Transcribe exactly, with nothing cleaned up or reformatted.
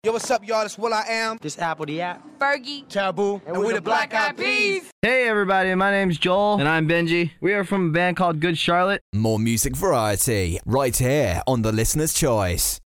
Yo, what's up, y'all? It's Will I Am. This Apple the App. Fergie. Taboo. And, and we're the Black Eyed Peas. Hey everybody, my name's Joel. And I'm Benji. We are from a band called Good Charlotte. More music variety right here on The Listener's Choice.